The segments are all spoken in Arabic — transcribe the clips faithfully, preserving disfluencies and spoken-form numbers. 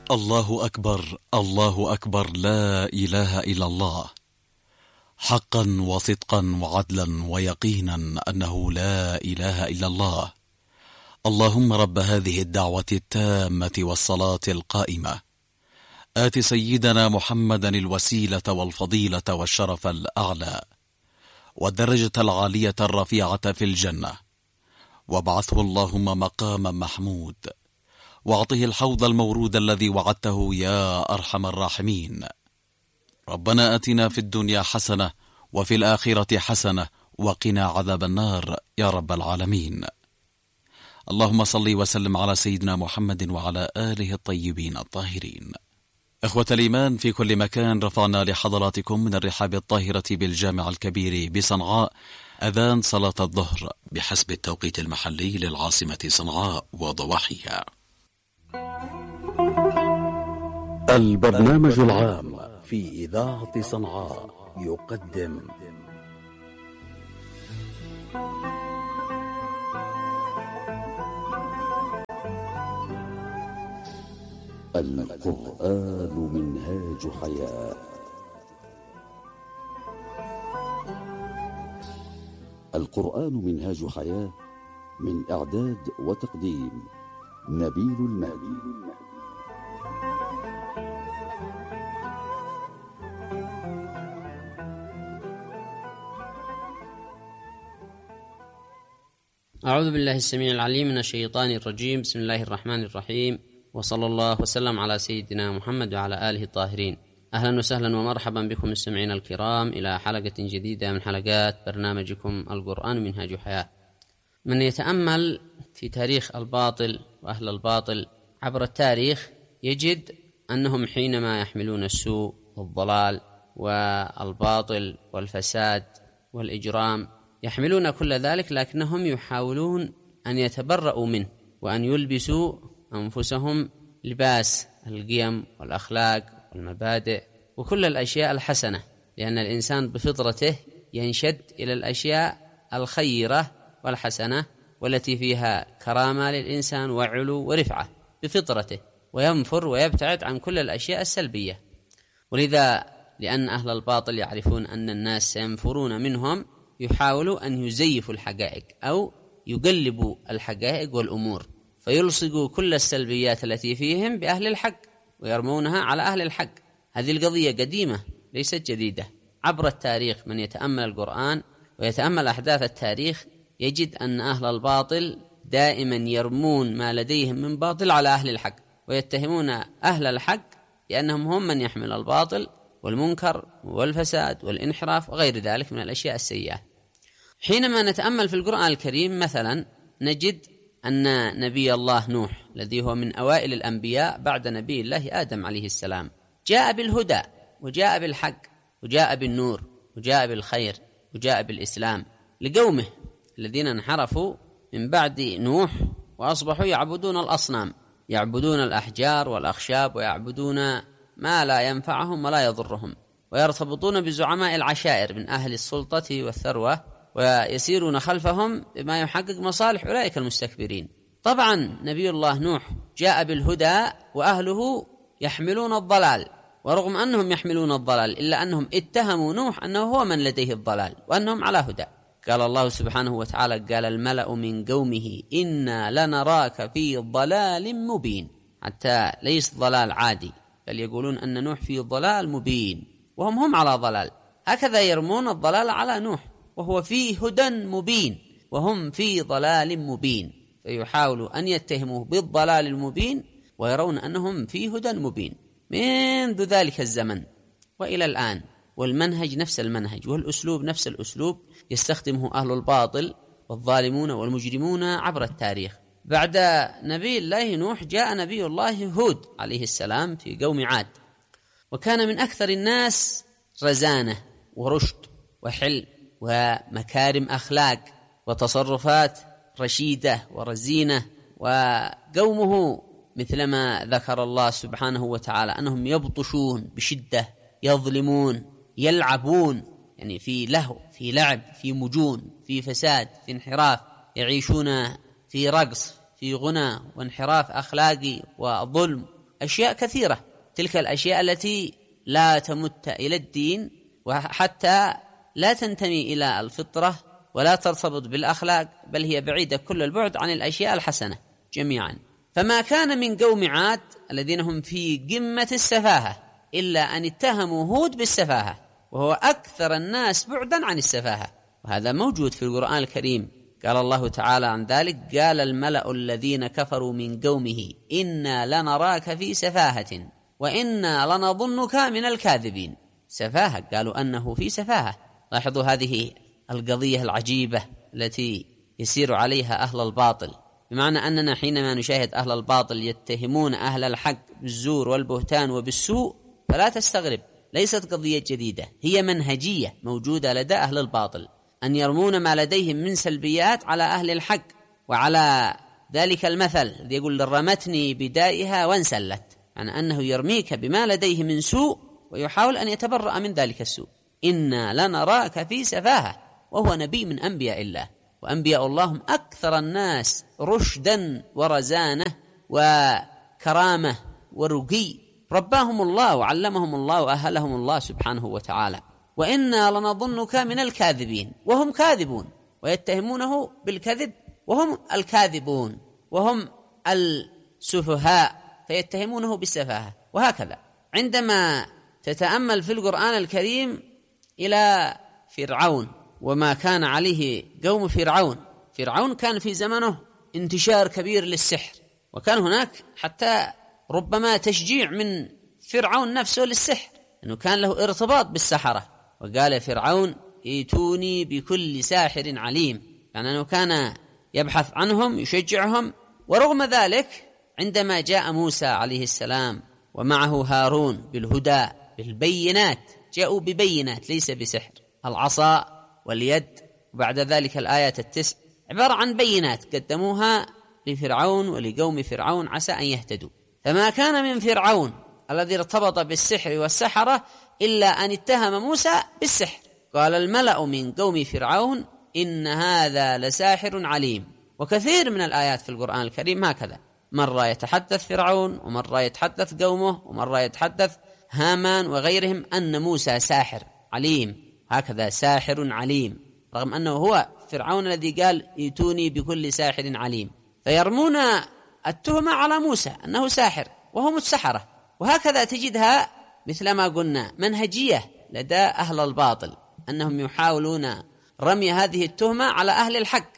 الله أكبر، الله أكبر، لا إله إلا الله، حقا وصدقا وعدلا ويقينا أنه لا إله إلا الله. اللهم رب هذه الدعوة التامة والصلاة القائمة، آت سيدنا محمدا الوسيلة والفضيلة والشرف الأعلى والدرجة العالية الرفيعة في الجنة، وابعثه اللهم مقاما محمود، واعطه الحوض المورود الذي وعدته يا أرحم الراحمين. ربنا آتنا في الدنيا حسنة وفي الآخرة حسنة وقنا عذاب النار يا رب العالمين. اللهم صل وسلم على سيدنا محمد وعلى آله الطيبين الطاهرين. إخوة الإيمان في كل مكان، رفعنا لحضراتكم من الرحاب الطاهرة بالجامع الكبير بصنعاء أذان صلاة الظهر بحسب التوقيت المحلي للعاصمة صنعاء وضواحيها. البرنامج العام في إذاعة صنعاء يقدم القرآن منهاج حياة. القرآن منهاج حياة، من إعداد وتقديم نبيل المهدي. أعوذ بالله السميع العليم من الشيطان الرجيم. بسم الله الرحمن الرحيم، وصلى الله وسلم على سيدنا محمد وعلى آله الطاهرين. أهلا وسهلا ومرحبا بكم المستمعين الكرام إلى حلقة جديدة من حلقات برنامجكم القرآن منهاج حياة. من يتأمل في تاريخ الباطل وأهل الباطل عبر التاريخ يجد أنهم حينما يحملون السوء والضلال والباطل والفساد والإجرام يحملون كل ذلك، لكنهم يحاولون أن يتبرؤوا منه وأن يلبسوا أنفسهم لباس القيم والأخلاق والمبادئ وكل الأشياء الحسنة، لأن الإنسان بفطرته ينشد إلى الأشياء الخيرة والحسنة والتي فيها كرامة للإنسان وعلو ورفعة بفطرته، وينفر ويبتعد عن كل الأشياء السلبية. ولذا لأن أهل الباطل يعرفون أن الناس سينفرون منهم يحاولوا أن يزيفوا الحقائق أو يقلبوا الحقائق والأمور، فيلصقوا كل السلبيات التي فيهم بأهل الحق ويرمونها على أهل الحق. هذه القضية قديمة ليست جديدة. عبر التاريخ من يتأمل القرآن ويتأمل أحداث التاريخ يجد أن أهل الباطل دائما يرمون ما لديهم من باطل على أهل الحق، ويتهمون أهل الحق بأنهم هم من يحمل الباطل والمنكر والفساد والانحراف وغير ذلك من الأشياء السيئة. حينما نتأمل في القرآن الكريم مثلا نجد أن نبي الله نوح الذي هو من أوائل الأنبياء بعد نبي الله آدم عليه السلام جاء بالهدى وجاء بالحق وجاء بالنور وجاء بالخير وجاء بالإسلام لقومه الذين انحرفوا من بعد نوح وأصبحوا يعبدون الأصنام، يعبدون الأحجار والأخشاب ويعبدون ما لا ينفعهم ولا يضرهم، ويرتبطون بزعماء العشائر من أهل السلطة والثروة ويسيرون خلفهم بما يحقق مصالح أولئك المستكبرين. طبعا نبي الله نوح جاء بالهدى وأهله يحملون الضلال، ورغم أنهم يحملون الضلال إلا أنهم اتهموا نوح أنه هو من لديه الضلال وأنهم على هدى. قال الله سبحانه وتعالى: قال الملأ من قومه إنا لنراك في ضلال مبين. حتى ليس ضلال عادي، بل يقولون أن نوح في ضلال مبين وهم هم على ضلال. هكذا يرمون الضلال على نوح وهو في هدى مبين وهم في ضلال مبين، فيحاولوا أن يتهموه بالضلال المبين ويرون أنهم في هدى مبين منذ ذلك الزمن وإلى الآن. والمنهج نفس المنهج والأسلوب نفس الأسلوب يستخدمه أهل الباطل والظالمون والمجرمون عبر التاريخ. بعد نبي الله نوح جاء نبي الله هود عليه السلام في قوم عاد، وكان من أكثر الناس رزانة ورشد وحلم ومكارم أخلاق وتصرفات رشيدة ورزينة. وقومه مثلما ذكر الله سبحانه وتعالى أنهم يبطشون بشدة، يظلمون، يلعبون، يعني في لهو، في لعب، في مجون، في فساد، في انحراف، يعيشون في رقص، في غنى وانحراف أخلاقي وظلم أشياء كثيرة، تلك الأشياء التي لا تمت إلى الدين وحتى لا تنتمي إلى الفطرة ولا ترتبط بالأخلاق، بل هي بعيدة كل البعد عن الأشياء الحسنة جميعا. فما كان من قوم عاد الذين هم في قمة السفاهة إلا أن اتهموا هود بالسفاهة، وهو أكثر الناس بعدا عن السفاهة، وهذا موجود في القرآن الكريم. قال الله تعالى عن ذلك: قال الملأ الذين كفروا من قومه إنا لنراك في سفاهة وإنا لنظنك من الكاذبين. سفاهة، قالوا أنه في سفاهة. لاحظوا هذه القضية العجيبة التي يسير عليها أهل الباطل، بمعنى أننا حينما نشاهد أهل الباطل يتهمون أهل الحق بالزور والبهتان وبالسوء فلا تستغرب، ليست قضية جديدة، هي منهجية موجودة لدى أهل الباطل، أن يرمون ما لديهم من سلبيات على أهل الحق. وعلى ذلك المثل الذي يقول: رمتني بدائها وانسلت، يعني أنه يرميك بما لديه من سوء ويحاول أن يتبرأ من ذلك السوء. إنا لنراك في سفاهة، وهو نبي من أنبياء الله، وأنبياء الله هم أكثر الناس رشدا ورزانة وكرامة ورقي، رباهم الله وعلمهم الله وأهلهم الله سبحانه وتعالى. وإنا لنظنك من الكاذبين، وهم كاذبون ويتهمونه بالكذب وهم الكاذبون، وهم السفهاء فيتهمونه بالسفاهة. وهكذا عندما تتأمل في القرآن الكريم إلى فرعون وما كان عليه قوم فرعون، فرعون كان في زمنه انتشار كبير للسحر، وكان هناك حتى ربما تشجيع من فرعون نفسه للسحر، أنه كان له ارتباط بالسحرة. وقال فرعون: ائتوني بكل ساحر عليم، يعني أنه كان يبحث عنهم يشجعهم. ورغم ذلك عندما جاء موسى عليه السلام ومعه هارون بالهدى بالبينات، جاءوا ببينات ليس بسحر، العصا واليد، وبعد ذلك الآيات التسع عبارة عن بينات قدموها لفرعون ولقوم فرعون عسى أن يهتدوا. فما كان من فرعون الذي ارتبط بالسحر والسحرة إلا أن اتهم موسى بالسحر. قال الملأ من قوم فرعون إن هذا لساحر عليم. وكثير من الآيات في القرآن الكريم هكذا، مرة يتحدث فرعون ومرة يتحدث قومه ومرة يتحدث هامان وغيرهم أن موسى ساحر عليم، هكذا ساحر عليم، رغم أنه هو فرعون الذي قال ائتوني بكل ساحر عليم. فيرمون التهمة على موسى أنه ساحر وهم السحرة. وهكذا تجدها مثل ما قلنا منهجية لدى أهل الباطل، أنهم يحاولون رمي هذه التهمة على أهل الحق،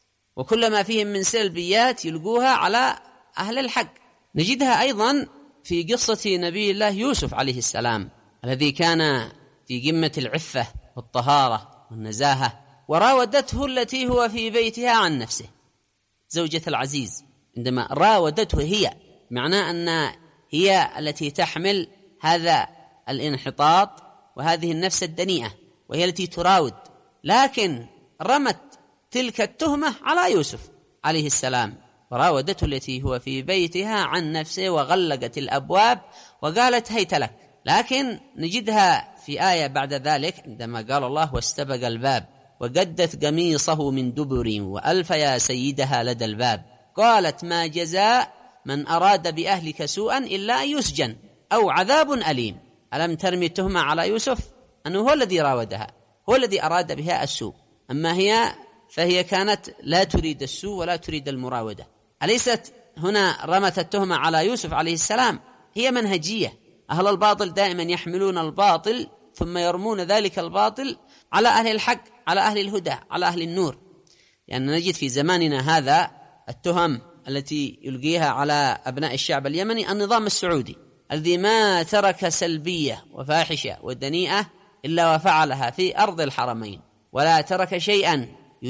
وكل ما فيهم من سلبيات يلقوها على أهل الحق. نجدها أيضا في قصة نبي الله يوسف عليه السلام الذي كان في قمة العفة والطهارة والنزاهة، وراودته التي هو في بيتها عن نفسه، زوجة العزيز. عندما راودته هي، معناه أن هي التي تحمل هذا الانحطاط وهذه النفس الدنيئة، وهي التي تراود، لكن رمت تلك التهمة على يوسف عليه السلام، وراودته التي هو في بيتها عن نفسه وغلقت الأبواب وقالت هيت لك. لكن نجدها في آية بعد ذلك عندما قال الله: واستبق الباب وقدت قميصه من دبر وألف يا سيدها لدى الباب، قالت ما جزاء من أراد بأهلك سوءا إلا أن يسجن أو عذاب أليم. ألم ترمي التهمة على يوسف أنه هو الذي راودها، هو الذي أراد بها السوء، أما هي فهي كانت لا تريد السوء ولا تريد المراودة. أليست هنا رمت التهمة على يوسف عليه السلام؟ هي منهجية. أهل الباطل دائما يحملون الباطل ثم يرمون ذلك الباطل على أهل الحق، على أهل الهدى، على أهل النور. لأن يعني نجد في زماننا هذا التهم التي يلقيها على أبناء الشعب اليمني النظام السعودي الذي ما ترك سلبية وفاحشة ودنيئة إلا وفعلها في أرض الحرمين، ولا ترك شيئا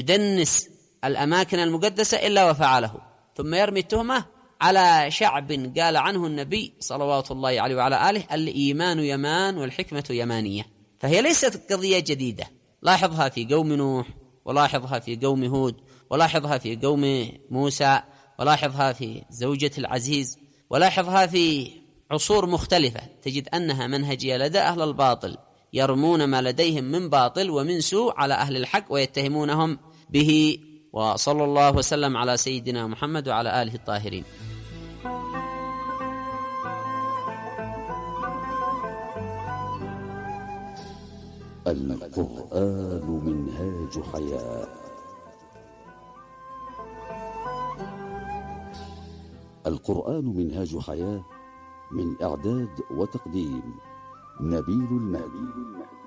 يدنس الأماكن المقدسة إلا وفعله، ثم يرمي التهمة على شعب قال عنه النبي صلوات الله عليه وعلى آله: الإيمان يمان والحكمة يمانية. فهي ليست قضية جديدة، لاحظها في قوم نوح، ولاحظها في قوم هود، ولاحظها في قوم موسى، ولاحظها في زوجة العزيز، ولاحظها في عصور مختلفة. تجد أنها منهجية لدى أهل الباطل، يرمون ما لديهم من باطل ومن سوء على أهل الحق ويتهمونهم به. وصلى الله وسلم على سيدنا محمد وعلى آله الطاهرين. القرآن منهاج حياة. القرآن منهاج حياة، من إعداد وتقديم نبيل المهدي.